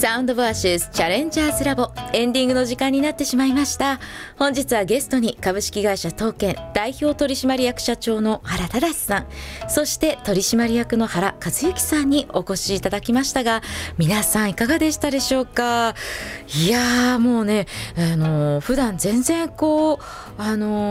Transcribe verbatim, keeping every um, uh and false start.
サウンドバーシスチャレンジャーズラボエンディングの時間になってしまいました。本日はゲストに株式会社東建代表取締役社長の原忠さん、そして取締役の原和幸さんにお越しいただきましたが、皆さんいかがでしたでしょうか。いやーもうね、あのー、普段全然こうあのー